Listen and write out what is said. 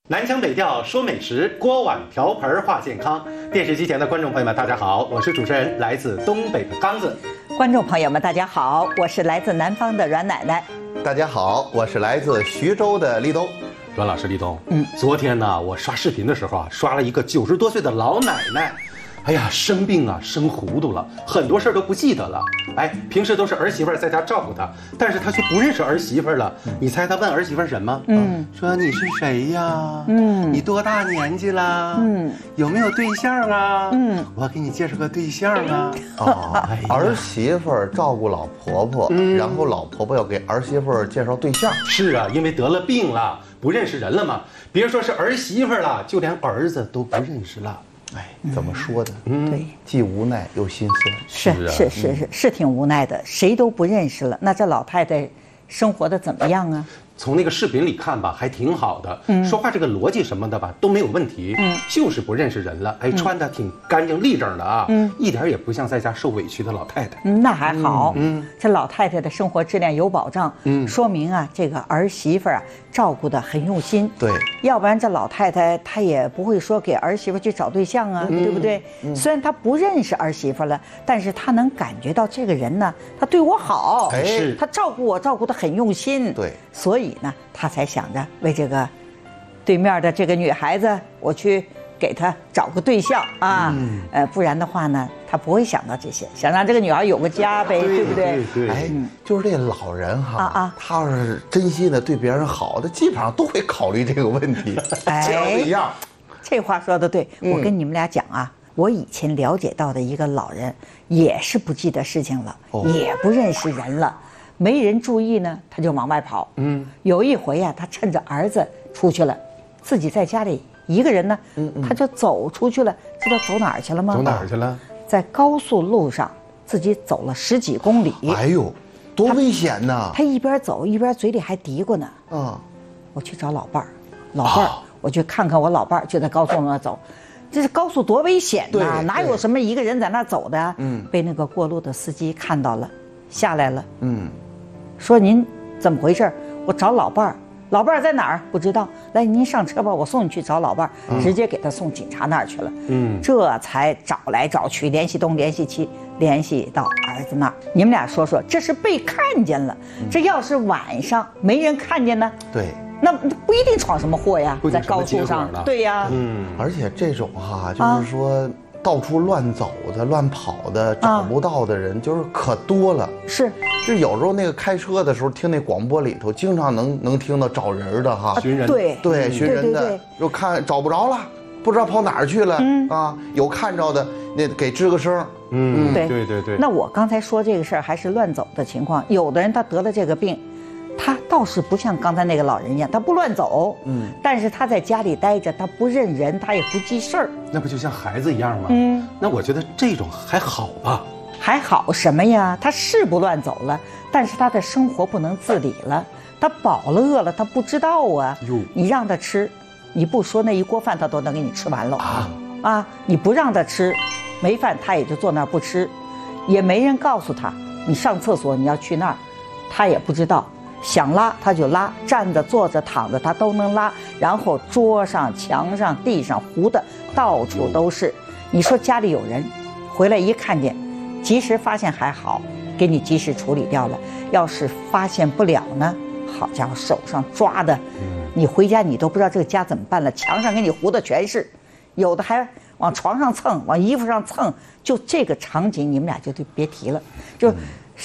南腔北调说美食，锅碗瓢盆话健康。电视机前的观众朋友们，大家好，我是主持人来自东北的刚子。 观众朋友们，大家好，我是来自南方的阮奶奶。 大家好，我是来自徐州的立冬。 阮老师，立冬，昨天呢，我刷视频的时候啊，刷了一个90多岁的老奶奶。哎呀，生病啊，生糊涂了，很多事儿都不记得了。哎，平时都是儿媳妇在家照顾她，但是她却不认识儿媳妇了。你猜她问儿媳妇什么？说你是谁呀？你多大年纪啦？有没有对象啊？我给你介绍个对象啊。 哎、儿媳妇照顾老婆婆，然后老婆婆要给儿媳妇介绍对象。 是啊，因为得了病了，不认识人了嘛。别说是儿媳妇了，就连儿子都不认识了。 哎，怎么说呢？ 对， 既无奈又心酸。 是挺无奈的，谁都不认识了。那这老太太生活的怎么样啊？ 从那个视频里看吧，还挺好的，说话这个逻辑什么的吧都没有问题，就是不认识人了。哎，穿的挺干净利整的啊，一点也不像在家受委屈的老太太。 那还好，这老太太的生活质量有保障，说明啊，这个儿媳妇啊照顾的很用心。 对， 要不然这老太太她也不会说给儿媳妇去找对象啊，对不对？虽然她不认识儿媳妇了，但是她能感觉到这个人呢，他对我好， 是他照顾我照顾得很用心。 对， 所以呢，他才想着为这个对面的这个女孩子，我去给她找个对象啊。不然的话呢，他不会想到这些，想让这个女孩有个家呗，对不对？ 对， 哎，就是这老人哈，他要是真心的对别人好，他基本上都会考虑这个问题。 哎， 一样。 这话说的对，我跟你们俩讲啊，我以前了解到的一个老人，也是不记得事情了，也不认识人了。没人注意呢，他就往外跑。有一回啊，他趁着儿子出去了，自己在家里一个人呢，他就走出去了。知道走哪儿去了吗？ 走哪儿去了？ 在高速路上，自己走了10几公里。 哎呦，多危险呐！ 他一边走一边嘴里还嘀咕呢：“我去找老伴儿，老伴儿，我去看看我老伴儿，就在高速路上走。这是高速多危险呐！哪有什么一个人在那走的？被那个过路的司机看到了，下来了。说您怎么回事？我找老伴儿，老伴儿在哪儿？不知道。来，您上车吧，我送你去找老伴儿。直接给他送警察那儿去了。这才找来找去，联系东联系西，联系到儿子那儿。你们俩说说，这是被看见了。这要是晚上没人看见呢？ 对， 那不一定闯什么祸呀，在高速上。对呀， 而且这种哈，就是说。到处乱走的、乱跑的、找不到的人，就是可多了。 是， 就有时候那个开车的时候，听那广播里头，经常能听到找人的哈， 寻人。 对，寻人的，就看找不着了，不知道跑哪儿去了啊。有看着的，那给吱个声。 对。 那我刚才说这个事儿还是乱走的情况，有的人他得了这个病。他倒是不像刚才那个老人一样，他不乱走，但是他在家里待着，他不认人，他也不记事儿， 那不就像孩子一样吗？那我觉得这种还好吧。 还好什么呀？他是不乱走了，但是他的生活不能自理了，他饱了饿了，他不知道啊。你让他吃，你不说那一锅饭他都能给你吃完了你不让他吃，没饭他也就坐那儿不吃，也没人告诉他，你上厕所你要去那儿，他也不知道。想拉他就拉，站着坐着躺着他都能拉，然后桌上墙上地上糊的到处都是。你说家里有人回来一看见，及时发现还好，给你及时处理掉了。要是发现不了呢，好家伙，手上抓的，你回家你都不知道这个家怎么办了。墙上给你糊的全是，有的还往床上蹭，往衣服上蹭，就这个场景你们俩就别提了。就